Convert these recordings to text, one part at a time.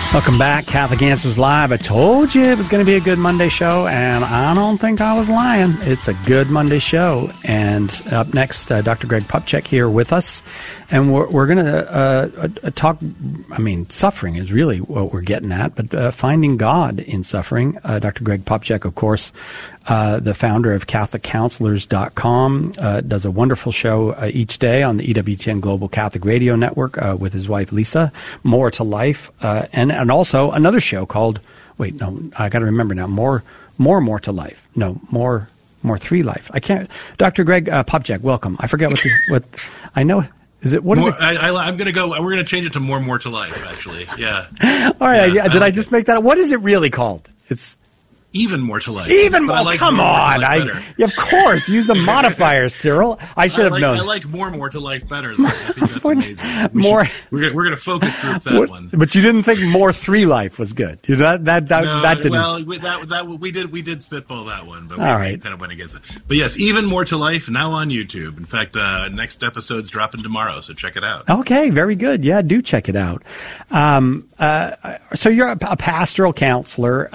Welcome back, Catholic Answers Live. I told you it was going to be a good Monday show, and I don't think I was lying. It's a good Monday show. And up next, Dr. Greg Popcak here with us, and we're going to talk. I mean, suffering is really what we're getting at, but finding God in suffering. Dr. Greg Popcak, of course, the founder of CatholicCounselors.com, does a wonderful show each day on the EWTN Global Catholic Radio Network with his wife Lisa. More to Life, and also another show called I got to remember now. More to Life. No, more 3 Life. I can't. Dr. Greg Popcak, welcome. I forget what I know. Is it, what is it? I'm going to go, we're going to change it to More to Life, actually. Yeah. All right. Yeah, did I just make that up? What is it really called? It's Even More to Life. Even more. Like come on. Of course. Use a modifier, Cyril. I should have known. I like More to Life better. I think that's amazing. We're going to focus group that one. But you didn't think More 3 Life was good. That didn't. Well, we did spitball that one, but we kind of went against it. But yes, Even More to Life now on YouTube. In fact, next episode's dropping tomorrow, so check it out. Okay, very good. Yeah, do check it out. So you're a pastoral counselor.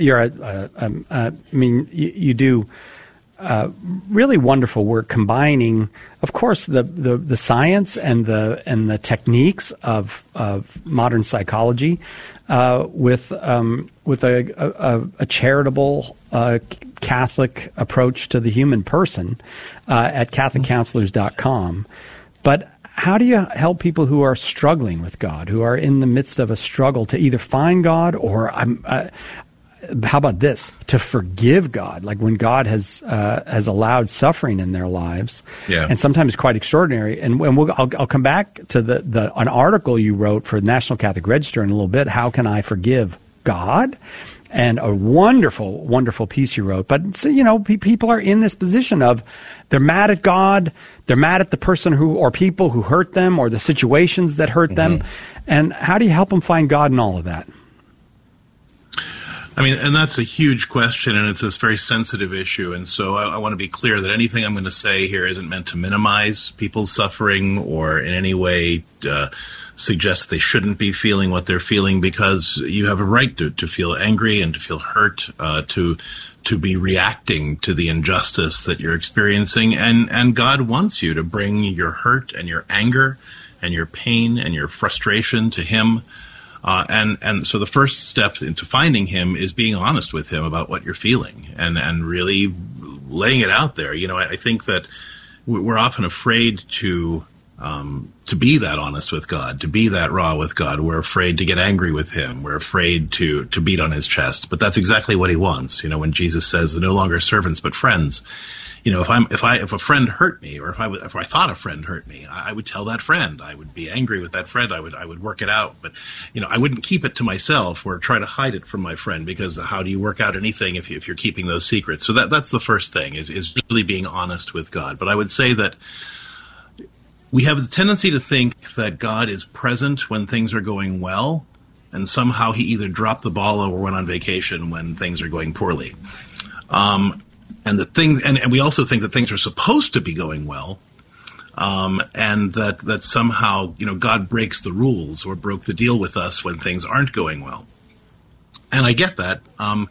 You do really wonderful work combining, of course, the science and the techniques of modern psychology with a charitable Catholic approach to the human person at CatholicCounselors.com. But how do you help people who are struggling with God, who are in the midst of a struggle to either find God or how about this? To forgive God, like when God has allowed suffering in their lives, and sometimes quite extraordinary. And I'll come back to an article you wrote for the National Catholic Register in a little bit. How can I forgive God? And a wonderful, wonderful piece you wrote. But people are in this position of they're mad at God, they're mad at the person or people who hurt them, or the situations that hurt them. And how do you help them find God in all of that? I mean, and that's a huge question, and it's this very sensitive issue. And so I want to be clear that anything I'm going to say here isn't meant to minimize people's suffering or in any way suggest they shouldn't be feeling what they're feeling, because you have a right to feel angry and to feel hurt, to be reacting to the injustice that you're experiencing. And God wants you to bring your hurt and your anger and your pain and your frustration to Him. And so the first step into finding Him is being honest with Him about what you're feeling and really laying it out there. I think that we're often afraid to be that honest with God, to be that raw with God. We're afraid to get angry with Him. We're afraid to beat on His chest. But that's exactly what He wants. When Jesus says, "They're no longer servants but friends." If a friend hurt me, or if I thought a friend hurt me, I would tell that friend. I would be angry with that friend. I would work it out. But I wouldn't keep it to myself or try to hide it from my friend, because how do you work out anything if you're keeping those secrets? So that's the first thing is really being honest with God. But I would say that we have the tendency to think that God is present when things are going well, and somehow He either dropped the ball or went on vacation when things are going poorly. And we also think that things are supposed to be going well, and that somehow God breaks the rules or broke the deal with us when things aren't going well. And I get that.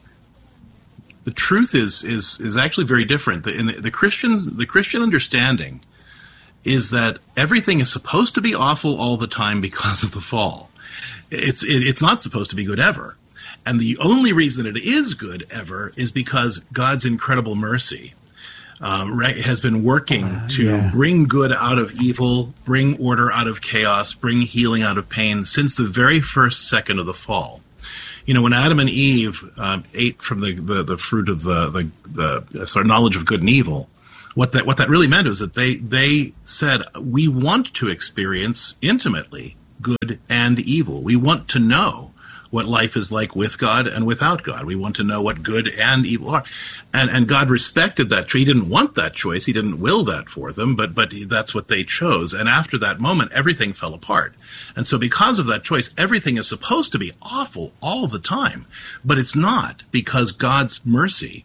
The truth is actually very different. The Christian understanding is that everything is supposed to be awful all the time because of the fall. It's not supposed to be good ever. And the only reason it is good ever is because God's incredible mercy has been working to bring good out of evil, bring order out of chaos, bring healing out of pain since the very first second of the fall. When Adam and Eve ate from the fruit of the sort of knowledge of good and evil, what that really meant was that they said, we want to experience intimately good and evil. We want to know what life is like with God and without God. We want to know what good and evil are. And God respected that choice. He didn't want that choice. He didn't will that for them, but that's what they chose. And after that moment, everything fell apart. And so because of that choice, everything is supposed to be awful all the time. But it's not, because God's mercy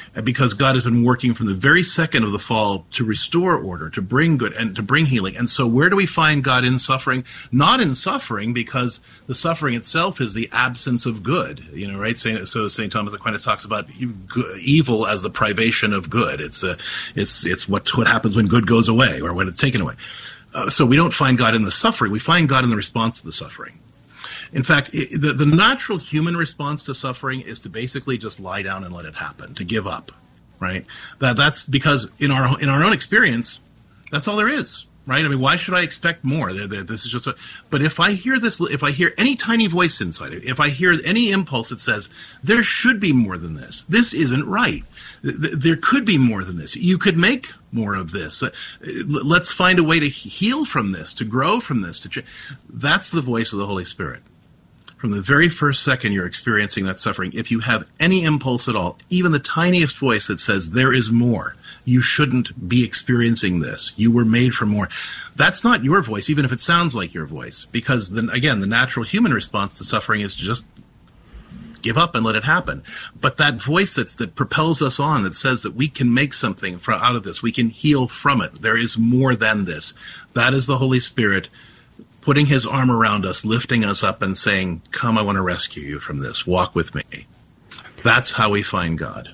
because God has been working from the very second of the fall to restore order, to bring good, and to bring healing. And so where do we find God in suffering? Not in suffering, because the suffering itself is the absence of good, right? So St. Thomas Aquinas talks about evil as the privation of good. It's what happens when good goes away or when it's taken away. So we don't find God in the suffering. We find God in the response to the suffering. In fact, the natural human response to suffering is to basically just lie down and let it happen, to give up, right? That's because in our own experience, that's all there is, right? I mean, why should I expect more? This is just. But if I hear any tiny voice inside it, if I hear any impulse that says there should be more than this, this isn't right. There could be more than this. You could make more of this. Let's find a way to heal from this, to grow from this. That's the voice of the Holy Spirit. From the very first second you're experiencing that suffering, if you have any impulse at all, even the tiniest voice that says there is more, you shouldn't be experiencing this, you were made for more, that's not your voice, even if it sounds like your voice. Because then again, the natural human response to suffering is to just give up and let it happen. But that voice that propels us on, that says that we can make something out of this, we can heal from it, there is more than this, that is the Holy Spirit putting his arm around us, lifting us up and saying, come, I want to rescue you from this. Walk with me. That's how we find God.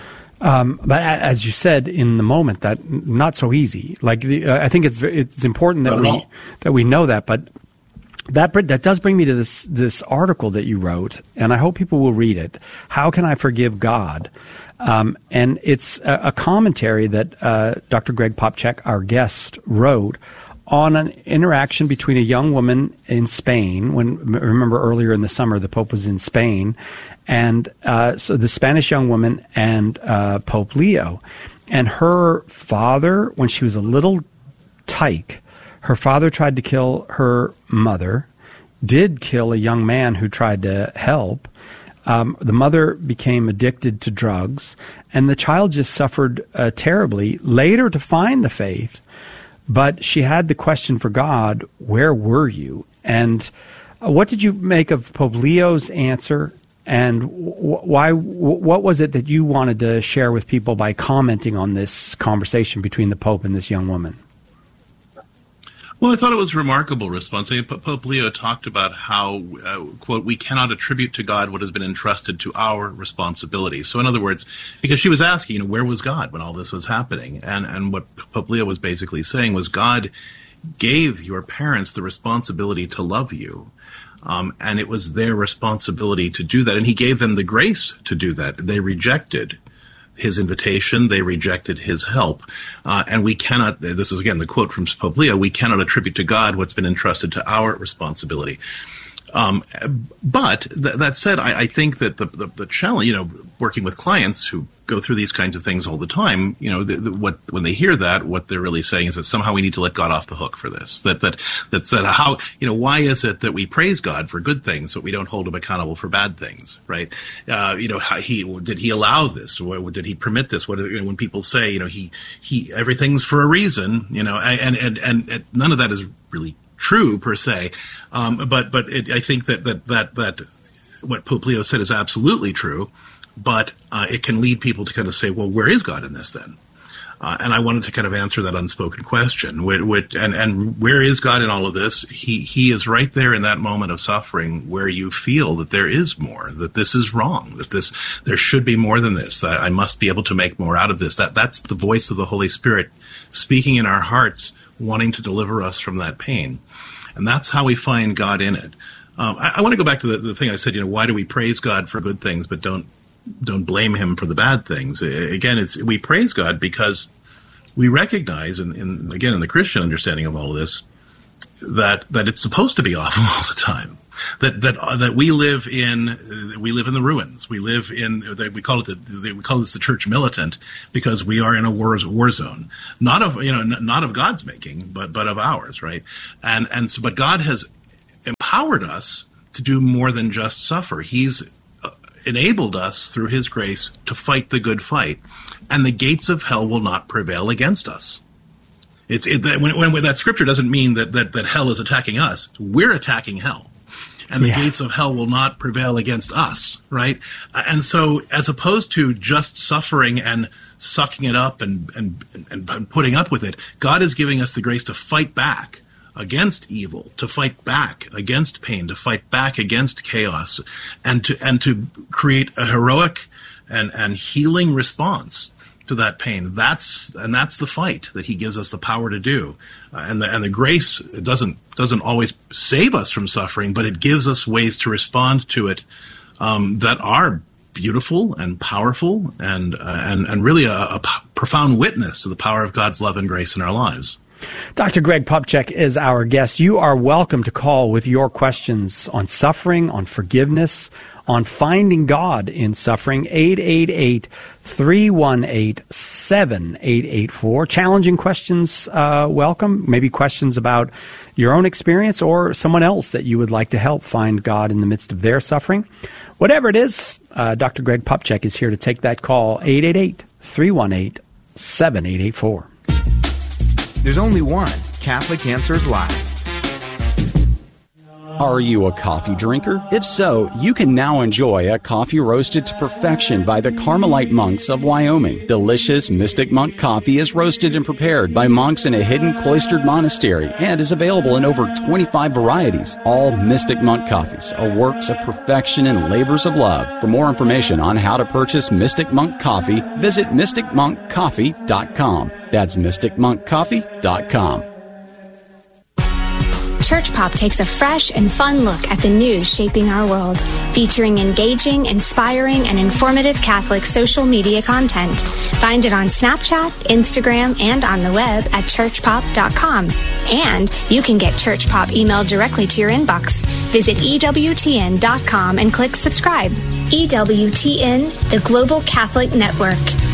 But as you said in the moment, that not so easy. Like I think it's important that we know that. But that does bring me to this article that you wrote, and I hope people will read it. How Can I Forgive God? And it's a commentary that Dr. Greg Popcak, our guest, wrote on an interaction between a young woman in Spain. Remember earlier in the summer, the Pope was in Spain, and so the Spanish young woman and Pope Leo, and her father, when she was a little tyke, her father tried to kill her mother, did kill a young man who tried to help. The mother became addicted to drugs, and the child just suffered terribly. Later to find the faith. But she had the question for God, where were you? And what did you make of Pope Leo's answer? And why? What was it that you wanted to share with people by commenting on this conversation between the Pope and this young woman? Well, I thought it was a remarkable response. Pope Leo talked about how, quote, we cannot attribute to God what has been entrusted to our responsibility. So in other words, because she was asking, where was God when all this was happening? And what Pope Leo was basically saying was God gave your parents the responsibility to love you. And it was their responsibility to do that. And he gave them the grace to do that. They rejected his invitation, they rejected his help. And we cannot, this is again the quote from Pope Leo, we cannot attribute to God what's been entrusted to our responsibility. But that said, I think that the challenge, working with clients who go through these kinds of things all the time, when they hear that, what they're really saying is that somehow we need to let God off the hook for this. Why is it that we praise God for good things, but we don't hold him accountable for bad things, right? Did he allow this? Or did he permit this? When people say, he everything's for a reason, and none of that is really true per se, but I think that what Pope Leo said is absolutely true, but it can lead people to kind of say, well, where is God in this then? And I wanted to kind of answer that unspoken question. And where is God in all of this? He is right there in that moment of suffering where you feel that there is more, that this is wrong, that there should be more than this. I must be able to make more out of this. That's the voice of the Holy Spirit speaking in our hearts, wanting to deliver us from that pain. And that's how we find God in it. I want to go back to the thing I said, why do we praise God for good things but don't blame him for the bad things? Again, we praise God because we recognize, in the Christian understanding of all of this, that it's supposed to be awful all the time. That we live in the ruins. We live in we call this the church militant because we are in a war zone, not of God's making, but of ours, right? But God has empowered us to do more than just suffer. He's enabled us through his grace to fight the good fight, and the gates of hell will not prevail against us. When that scripture doesn't mean that hell is attacking us. We're attacking hell. and the gates of hell will not prevail against us, right? And so as opposed to just suffering and sucking it up and putting up with it, God is giving us the grace to fight back against evil, to fight back against pain, to fight back against chaos, and to create a heroic and healing response to that pain. That's the fight that he gives us the power to do. And the grace doesn't always save us from suffering, but it gives us ways to respond to it that are beautiful and powerful and really a profound witness to the power of God's love and grace in our lives. Dr. Greg Popcak is our guest. You are welcome to call with your questions on suffering, on forgiveness, on finding God in suffering. 888-318-7884. Challenging questions, welcome. Maybe questions about your own experience or someone else that you would like to help find God in the midst of their suffering. Whatever it is, Dr. Greg Popcak is here to take that call. 888-318-7884. There's only one Catholic Answers Live. Are you a coffee drinker? If so, you can now enjoy a coffee roasted to perfection by the Carmelite monks of Wyoming. Delicious Mystic Monk coffee is roasted and prepared by monks in a hidden cloistered monastery and is available in over 25 varieties. All Mystic Monk coffees are works of perfection and labors of love. For more information on how to purchase Mystic Monk coffee, visit mysticmonkcoffee.com. That's mysticmonkcoffee.com. Church Pop takes a fresh and fun look at the news shaping our world, featuring engaging, inspiring, and informative Catholic social media content. Find it on Snapchat, Instagram, and on the web at churchpop.com. And you can get Church Pop emailed directly to your inbox. Visit EWTN.com and click subscribe. EWTN, the Global Catholic Network.